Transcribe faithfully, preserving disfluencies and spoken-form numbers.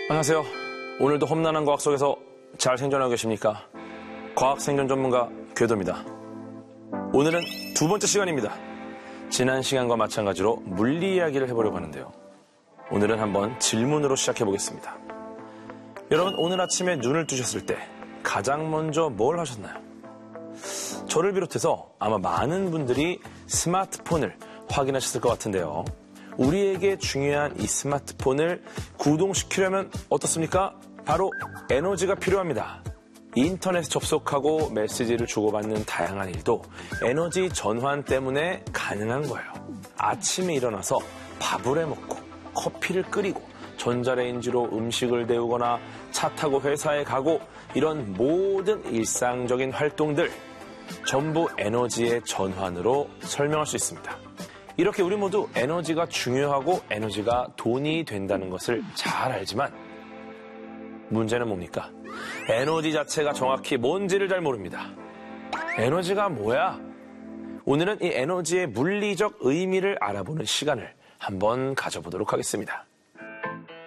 안녕하세요. 오늘도 험난한 과학 속에서 잘 생존하고 계십니까? 과학 생존 전문가 궤도입니다. 오늘은 두 번째 시간입니다. 지난 시간과 마찬가지로 물리 이야기를 해보려고 하는데요. 오늘은 한번 질문으로 시작해 보겠습니다. 여러분, 오늘 아침에 눈을 뜨셨을 때 가장 먼저 뭘 하셨나요? 저를 비롯해서 아마 많은 분들이 스마트폰을 확인하셨을 것 같은데요. 우리에게 중요한 이 스마트폰을 구동시키려면 어떻습니까? 바로 에너지가 필요합니다. 인터넷에 접속하고 메시지를 주고받는 다양한 일도 에너지 전환 때문에 가능한 거예요. 아침에 일어나서 밥을 해 먹고 커피를 끓이고 전자레인지로 음식을 데우거나 차 타고 회사에 가고 이런 모든 일상적인 활동들 전부 에너지의 전환으로 설명할 수 있습니다. 이렇게 우리 모두 에너지가 중요하고 에너지가 돈이 된다는 것을 잘 알지만 문제는 뭡니까? 에너지 자체가 정확히 뭔지를 잘 모릅니다. 에너지가 뭐야? 오늘은 이 에너지의 물리적 의미를 알아보는 시간을 한번 가져보도록 하겠습니다.